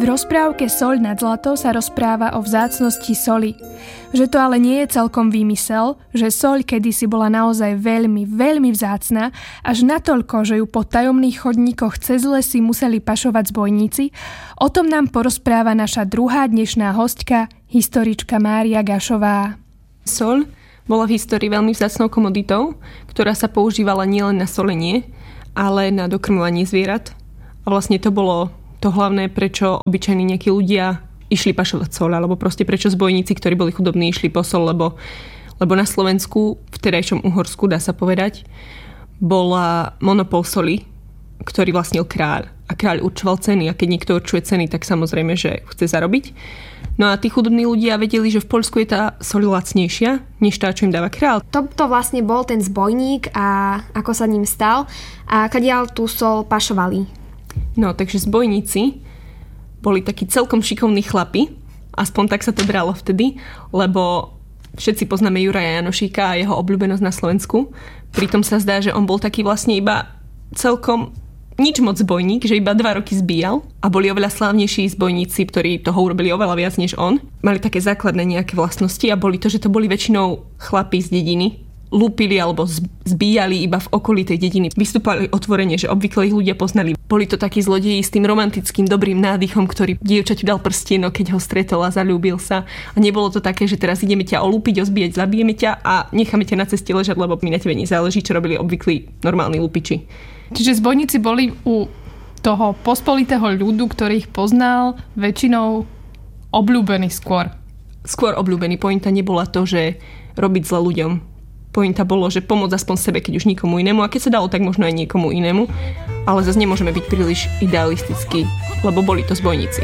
V rozprávke Soľ nad zlato sa rozpráva o vzácnosti soli. Že to ale nie je celkom výmysel, že soľ kedysi bola naozaj veľmi, veľmi vzácna, až natoľko, že ju po tajomných chodníkoch cez lesy museli pašovať zbojníci, o tom nám porozpráva naša druhá dnešná hostka, historička Mária Gašová. Soľ bola v histórii veľmi vzácnou komoditou, ktorá sa používala nielen na solenie, ale na dokrmovanie zvierat. A vlastne to bolo to hlavné, prečo obyčajní nejakí ľudia išli pašovať soľ, alebo proste prečo zbojníci, ktorí boli chudobní, išli po soľ, lebo na Slovensku, v terajšom Uhorsku, dá sa povedať, bola monopol soli, ktorý vlastnil kráľ. A kráľ určoval ceny. A keď niekto určuje ceny, tak samozrejme, že chce zarobiť. No a tí chudobní ľudia vedeli, že v Poľsku je tá soľ lacnejšia, než tá, čo im dáva kráľ. To vlastne bol ten zbojník a ako sa ním stal a kadiaľ tú soľ pašovali. No, takže zbojníci boli takí celkom šikovní chlapi, aspoň tak sa to bralo vtedy, lebo všetci poznáme Juraja Janošíka a jeho obľúbenosť na Slovensku. Pritom sa zdá, že on bol taký vlastne iba celkom nič moc zbojník, že iba 2 roky zbíjal a boli oveľa slávnejší zbojníci, ktorí toho urobili oveľa viac než on. Mali také základné nejaké vlastnosti a boli to, že to boli väčšinou chlapi z dediny. Lúpili alebo zbíjali iba v okolí tej dediny. Vystúpali otvorene, že obvykle ich ľudia poznali. Boli to takí zlodeji s tým romantickým dobrým nádychom, ktorý dievčaťu dal prstienok, keď ho stretol a zaľúbil sa. A nebolo to také, že teraz ideme ťa olúpiť, ozbíjať, zabijeme ťa a necháme ťa na ceste ležať, lebo mi na tebe nezáleží, čo robili obvyklí normálni lupiči. Čiže zbojníci boli u toho pospolitého ľudu, ktorý ich poznal, väčšinou obľúbení skôr. Skôr obľúbený. Pointa nebola to, že robiť zle ľuďom. Pointa bolo, že pomôcť aspoň sebe, keď už nikomu inému. A keď sa dalo, tak možno aj niekomu inému. Ale zase nemôžeme byť príliš idealistickí, lebo boli to zbojníci.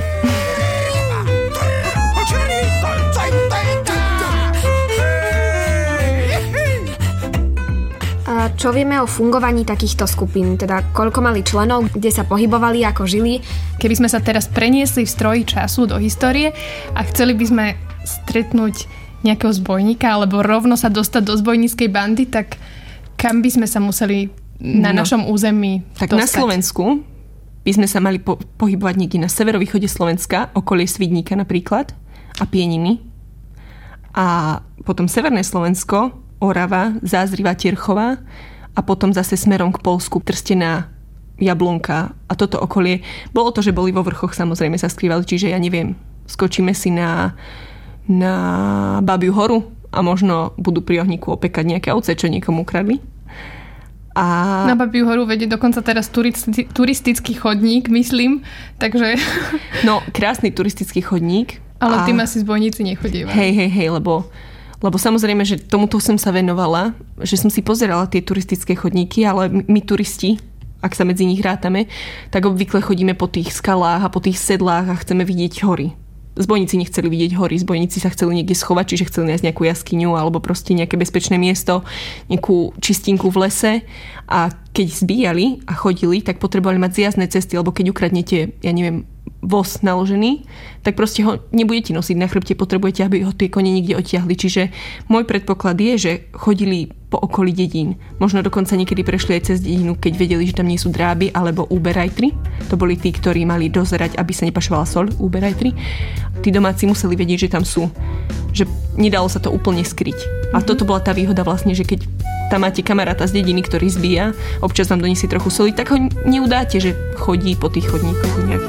A čo vieme o fungovaní takýchto skupín? Teda koľko mali členov, kde sa pohybovali, ako žili? Keby sme sa teraz preniesli v stroji času do histórie a chceli by sme stretnúť nejakého zbojníka alebo rovno sa dostať do zbojníckej bandy, tak kam by sme sa museli na našom území tak dostať? Na Slovensku by sme sa mali pohybovať niekde na severovýchode Slovenska, okolie Svidníka napríklad a Pieniny. A potom severné Slovensko, Orava, Zázriva, Tierchová a potom zase smerom k Poľsku, Trstená, Jablonka a toto okolie. Bolo to, že boli vo vrchoch, samozrejme sa skrývali, čiže ja neviem, skočíme si na Babiu horu a možno budú pri ohníku opekať nejaké ovce, čo niekomu ukradli. A na Babiu horu vedie dokonca teraz turistický chodník, myslím, takže... No, krásny turistický chodník. Ale tým asi zbojníci nechodívajú. Hej, lebo samozrejme, že tomuto som sa venovala, že som si pozerala tie turistické chodníky, ale my turisti, ak sa medzi nich rátame, tak obvykle chodíme po tých skalách a po tých sedlách a chceme vidieť hory. Zbojníci nechceli vidieť hory, zbojníci sa chceli niekde schovať, čiže chceli nájsť nejakú jaskyňu alebo proste nejaké bezpečné miesto, nejakú čistinku v lese a keď zbíjali a chodili, tak potrebovali mať zjazdné cesty, lebo keď ukradnete, ja neviem, voz naložený, tak proste ho nebudete nosiť na chrbte, potrebujete, aby ho tie kone niekde odtiahli. Čiže môj predpoklad je, že chodili po okolí dedín. Možno dokonca niekedy prešli aj cez dedinu, keď vedeli, že tam nie sú dráby alebo úberajtri. To boli tí, ktorí mali dozerať, aby sa nepašovala soľ, úberajtri. Tí domáci museli vedieť, že tam sú. Že nedalo sa to úplne skryť. A toto bola tá výhoda vlastne, že keď tam máte kamaráta z dediny, ktorý zbíja, občas vám doniesie trochu soli, tak ho neudáte, že chodí po tých chodníkoch nejaký